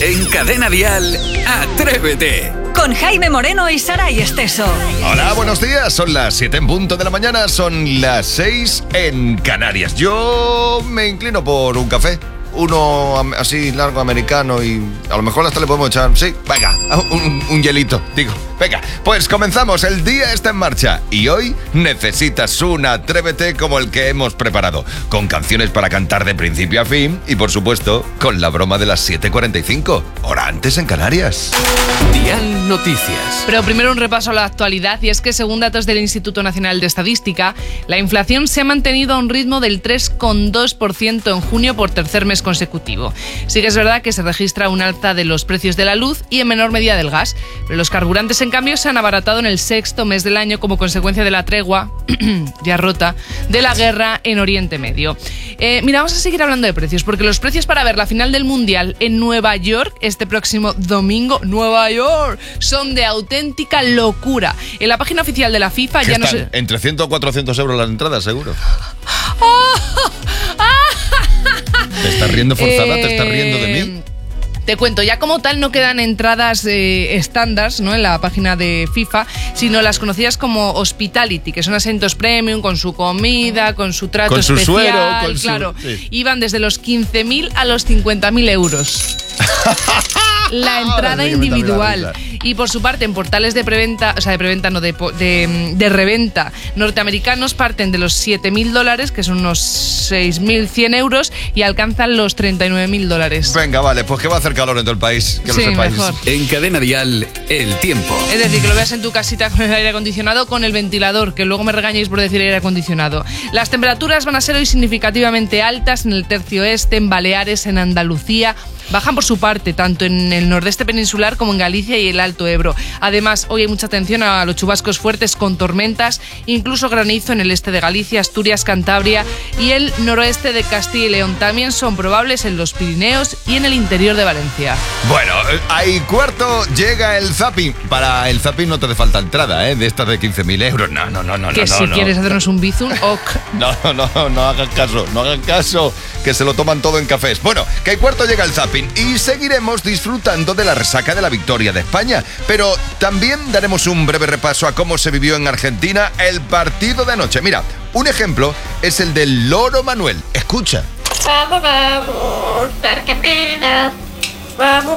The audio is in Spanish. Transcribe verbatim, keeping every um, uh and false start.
En Cadena Dial, Atrévete. Con Jaime Moreno y Saray Esteso. Hola, buenos días. Son las siete en punto de la mañana, son las seis en Canarias. Yo me inclino por un café. Uno así largo americano y a lo mejor hasta le podemos echar, sí, venga, un, un hielito, digo, venga, pues comenzamos, el día está en marcha y hoy necesitas un Atrévete como el que hemos preparado, con canciones para cantar de principio a fin y por supuesto con la broma de las siete cuarenta y cinco, hora antes en Canarias. Dial Noticias. Pero primero un repaso a la actualidad y es que según datos del Instituto Nacional de Estadística, la inflación se ha mantenido a un ritmo del tres coma dos por ciento en junio por tercer mes consecutivo. Sí que es verdad que se registra un alza de los precios de la luz y en menor medida del gas, pero los carburantes en cambio se han abaratado en el sexto mes del año como consecuencia de la tregua, ya rota, de la guerra en Oriente Medio. Eh, mira, vamos a seguir hablando de precios, porque los precios para ver la final del Mundial en Nueva York este próximo domingo, Nueva York, son de auténtica locura. En la página oficial de la FIFA ya no sé... En trescientos o cuatrocientos euros las entradas, seguro. ¿Te estás riendo forzada? Eh, ¿Te estás riendo de mí? Te cuento, ya como tal no quedan entradas eh, estándar, ¿no?, en la página de FIFA, sino las conocidas como Hospitality, que son asientos premium con su comida, con su trato con su especial, suero, con claro, su... sí. Iban desde los quince mil a los cincuenta mil euros. La entrada individual. Y por su parte, en portales de preventa, o sea, de preventa, no, de, de, de reventa norteamericanos parten de los siete mil dólares, que son unos seis mil cien euros, y alcanzan los treinta y nueve mil dólares. Venga, vale, pues que va a hacer calor en todo el país, que sí, lo sepáis. Mejor. En Cadena Dial, el tiempo. Es decir, que lo veas en tu casita con el aire acondicionado, con el ventilador, que luego me regañéis por decir aire acondicionado. Las temperaturas van a ser hoy significativamente altas en el tercio este, en Baleares, en Andalucía. Bajan por su parte, tanto en el nordeste peninsular como en Galicia y el Alto Ebro. Además, hoy hay mucha atención a los chubascos fuertes con tormentas, incluso granizo en el este de Galicia, Asturias, Cantabria y el noroeste de Castilla y León. También son probables en los Pirineos y en el interior de Valencia. Bueno, ahí cuarto llega el zapping. Para el zapping no te hace falta entrada, ¿eh? De estas de quince mil euros. No, no, no, no. Que no, si no. quieres hacernos un bizum, ok. No, no, no, no hagan caso, no hagan caso, que se lo toman todo en cafés. Bueno, que hay cuarto llega el zapping y seguiremos disfrutando de la resaca de la victoria de España. Pero también daremos un breve repaso a cómo se vivió en Argentina el partido de anoche. Mira, un ejemplo es el del Loro Manuel. Escucha. Vamos, vamos, Argentina, vamos.